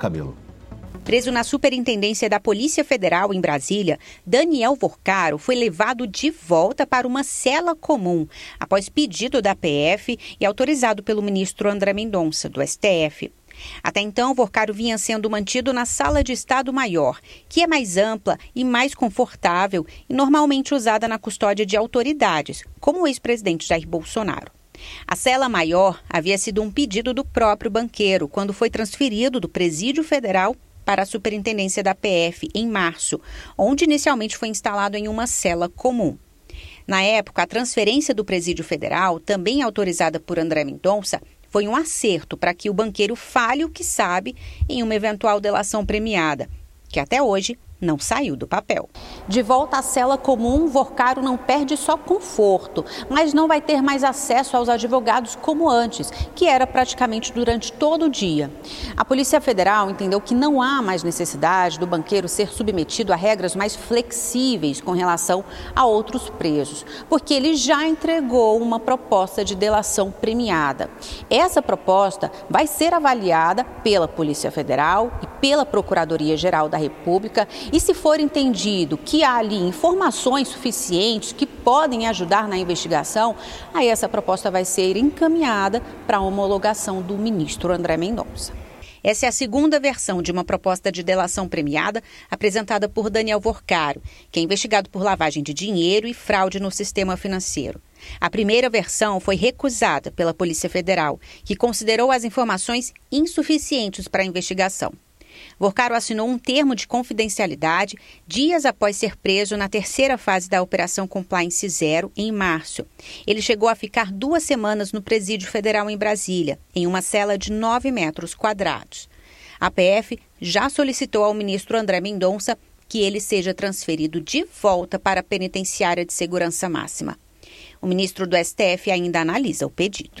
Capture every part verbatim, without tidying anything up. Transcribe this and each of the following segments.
Camilo. Preso na Superintendência da Polícia Federal em Brasília, Daniel Vorcaro foi levado de volta para uma cela comum, após pedido da P F e autorizado pelo ministro André Mendonça, do S T F. Até então, Vorcaro vinha sendo mantido na Sala de Estado Maior, que é mais ampla e mais confortável e normalmente usada na custódia de autoridades, como o ex-presidente Jair Bolsonaro. A cela maior havia sido um pedido do próprio banqueiro, quando foi transferido do Presídio Federal para a Superintendência da P F em março, onde inicialmente foi instalado em uma cela comum. Na época, a transferência do Presídio Federal, também autorizada por André Mendonça, foi um acerto para que o banqueiro fale o que sabe em uma eventual delação premiada, que até hoje não saiu do papel. De volta à cela comum, Vorcaro não perde só conforto, mas não vai ter mais acesso aos advogados como antes, que era praticamente durante todo o dia. A Polícia Federal entendeu que não há mais necessidade do banqueiro ser submetido a regras mais flexíveis com relação a outros presos, porque ele já entregou uma proposta de delação premiada. Essa proposta vai ser avaliada pela Polícia Federal e pela Procuradoria-Geral da República. E se for entendido que há ali informações suficientes que podem ajudar na investigação, aí essa proposta vai ser encaminhada para a homologação do ministro André Mendonça. Essa é a segunda versão de uma proposta de delação premiada apresentada por Daniel Vorcaro, que é investigado por lavagem de dinheiro e fraude no sistema financeiro. A primeira versão foi recusada pela Polícia Federal, que considerou as informações insuficientes para a investigação. Vorcaro assinou um termo de confidencialidade dias após ser preso na terceira fase da Operação Compliance Zero, em março. Ele chegou a ficar duas semanas no Presídio Federal em Brasília, em uma cela de nove metros quadrados. A P F já solicitou ao ministro André Mendonça que ele seja transferido de volta para a Penitenciária de Segurança Máxima. O ministro do S T F ainda analisa o pedido.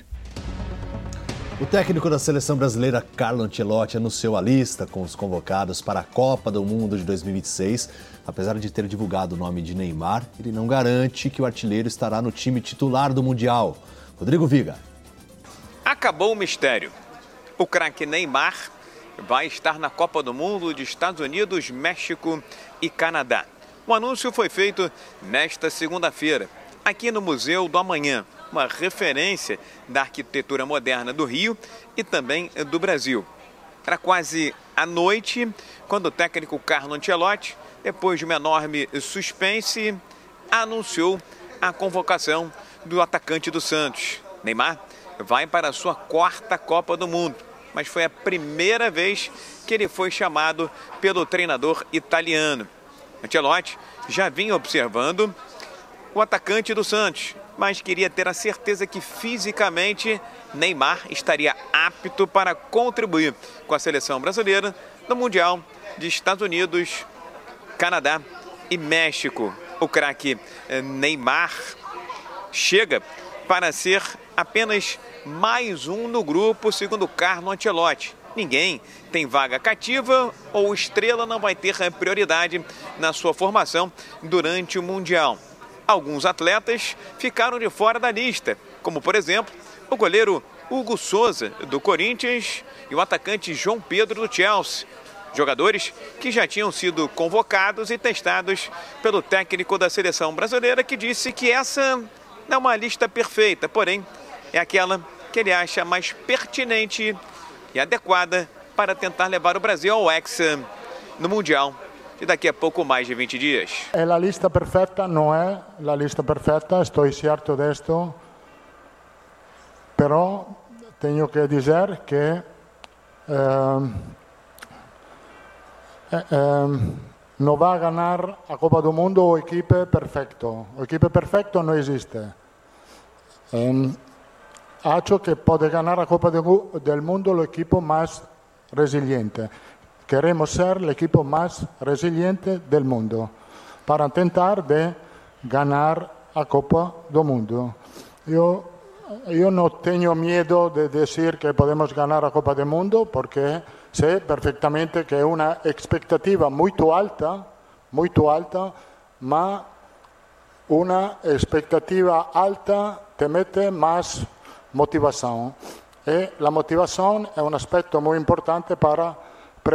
O técnico da seleção brasileira, Carlo Ancelotti, anunciou a lista com os convocados para a Copa do Mundo de dois mil e vinte e seis. Apesar de ter divulgado o nome de Neymar, ele não garante que o artilheiro estará no time titular do Mundial. Rodrigo Viga. Acabou o mistério. O craque Neymar vai estar na Copa do Mundo de Estados Unidos, México e Canadá. O anúncio foi feito nesta segunda-feira, aqui no Museu do Amanhã, uma referência da arquitetura moderna do Rio e também do Brasil. Era quase à noite quando o técnico Carlo Ancelotti, depois de uma enorme suspense, anunciou a convocação do atacante do Santos. Neymar vai para a sua quarta Copa do Mundo, mas foi a primeira vez que ele foi chamado pelo treinador italiano. Ancelotti já vinha observando o atacante do Santos, mas queria ter a certeza que fisicamente Neymar estaria apto para contribuir com a seleção brasileira no Mundial de Estados Unidos, Canadá e México. O craque Neymar chega para ser apenas mais um no grupo, segundo Carlo Ancelotti. Ninguém tem vaga cativa ou estrela não vai ter prioridade na sua formação durante o Mundial. Alguns atletas ficaram de fora da lista, como, por exemplo, o goleiro Hugo Souza, do Corinthians, e o atacante João Pedro, do Chelsea. Jogadores que já tinham sido convocados e testados pelo técnico da seleção brasileira, que disse que essa não é uma lista perfeita, porém é aquela que ele acha mais pertinente e adequada para tentar levar o Brasil ao Hexa no Mundial e daqui a pouco mais de vinte dias. É a lista perfeita, não é a lista perfeita, estou certo disto, pero tenho que dizer que eh, eh, não vai ganhar a Copa do Mundo o equipe perfeito. O equipe perfeito não existe. Eh, acho que pode ganhar a Copa do, del Mundo o equipo mais resiliente. Queremos ser el equipo más resiliente del mundo para tentar de ganar a Copa do Mundo. Yo, yo no tengo miedo de decir que podemos ganar a Copa del Mundo porque sé perfectamente que es una expectativa muy alta, muy alta, ma una expectativa alta te mete más motivación. Y la motivación es un aspecto muy importante para